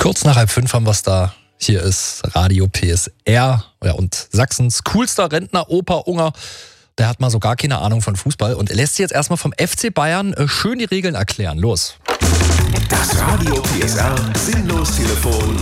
Kurz nach 4:30 haben wir es da. Hier ist Radio PSR und Sachsens coolster Rentner, Opa Unger. Der hat mal so gar keine Ahnung von Fußball und lässt sich jetzt erstmal vom FC Bayern schön die Regeln erklären. Los. Das Radio PSR Sinnlos-Telefon.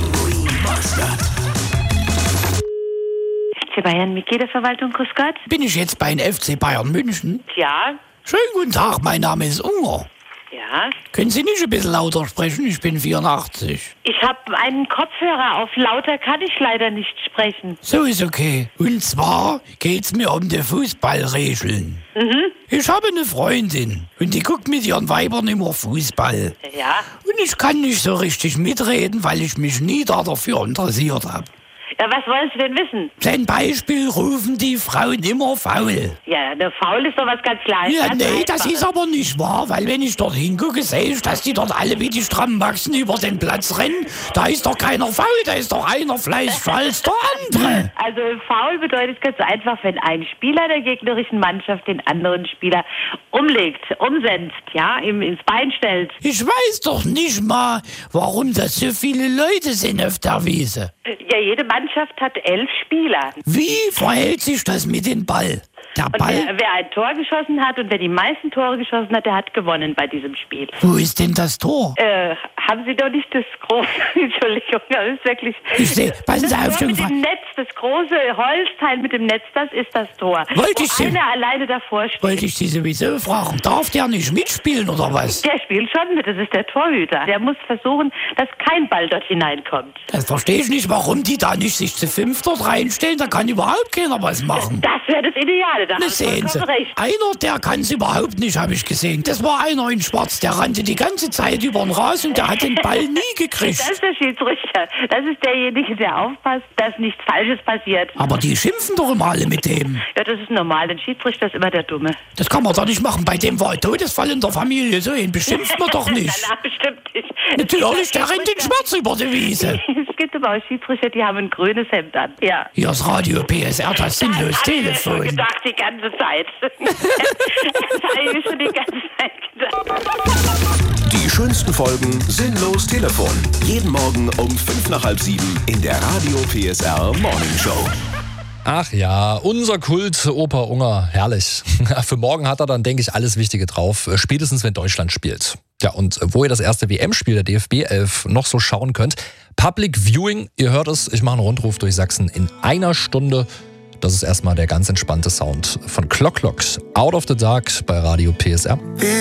FC Bayern Mitgliederverwaltung, grüß Gott. Bin ich jetzt bei den FC Bayern München? Ja, Schönen guten Tag, mein Name ist Unger. ja. Können Sie nicht ein bisschen lauter sprechen? Ich bin 84. Ich habe einen Kopfhörer auf. Lauter kann ich leider nicht sprechen. So ist okay. Und zwar geht's mir um die Fußballregeln. Ich habe eine Freundin und die guckt mit ihren Weibern immer Fußball. Ja. Und ich kann nicht so richtig mitreden, weil ich mich nie dafür interessiert habe. Ja, was wollen Sie denn wissen? Zum Beispiel rufen die Frauen immer faul. Ja, der Faul ist doch was ganz Kleines. Ja, ganz nee, das Einfaches. ist aber nicht wahr, weil wenn ich dort hingucke, sehe ich, dass die dort alle wie die Strammbachsen über den Platz rennen. Da ist doch keiner faul, da ist doch einer fleißiger als der andere. Also faul bedeutet ganz einfach, wenn ein Spieler der gegnerischen Mannschaft den anderen Spieler umlegt, umsetzt, ja, ihm ins Bein stellt. Ich weiß doch nicht mal, warum das so viele Leute sind auf der Wiese. Ja, jede Mannschaft hat 11 Spieler. Wie verhält sich das mit dem Ball? Der Und Ball? wer ein Tor geschossen hat und wer die meisten Tore geschossen hat, der hat gewonnen bei diesem Spiel. Wo ist denn das Tor? Haben Sie doch nicht das große, Entschuldigung, das ist wirklich... Ich sehe, passen Sie Das auf, Tor schon mit dem Netz, das große Holzteil mit dem Netz, das ist das Tor. Wollte ich Wo Sie- einer alleine davor steht. wollte ich Sie sowieso fragen. Darf der nicht mitspielen oder was? Der spielt schon mit, das ist der Torhüter. Der muss versuchen, dass kein Ball dort hineinkommt. Das verstehe ich nicht, warum die da nicht sich zu 5 dort reinstellen. Da kann überhaupt keiner was machen. Das wäre das Ideale, da haben Das Sie sehen Sie. vollkommen recht. Einer, der kann es überhaupt nicht, habe ich gesehen. Das war einer in Schwarz, der rannte die ganze Zeit über den Rasen und der hat den Ball nie gekriegt. Das ist der Schiedsrichter. Das ist derjenige, der aufpasst, dass nichts Falsches passiert. Aber die schimpfen doch immer alle mit dem. Ja, das ist normal. Ein Schiedsrichter ist immer der Dumme. Das kann man doch nicht machen. Bei dem war ein Todesfall in der Familie. So ihn beschimpft man doch nicht. Nein, bestimmt nicht. Natürlich, der rennt den Schwarz über die Wiese. Es gibt aber auch Schiedsrichter, die haben ein grünes Hemd an. Ja. Hier ist Radio PSR, das sinnlos Das hab ich mir schon Telefon. gedacht, die ganze Zeit. Das habe ich mir schon die ganze Zeit gedacht. Die schönsten Folgen Sinnlos Telefon. Jeden Morgen um 6:55 in der Radio PSR Morning Show. Ach ja, unser Kult Opa Unger, herrlich. Für morgen hat er dann, denke ich, alles Wichtige drauf, spätestens wenn Deutschland spielt. Ja, und wo ihr das erste WM-Spiel der DFB 11 noch so schauen könnt, Public Viewing, ihr hört es, ich mache einen Rundruf durch Sachsen in 1 Stunde. Das ist erstmal der ganz entspannte Sound von Clock Clocks, Out of the Dark bei Radio PSR.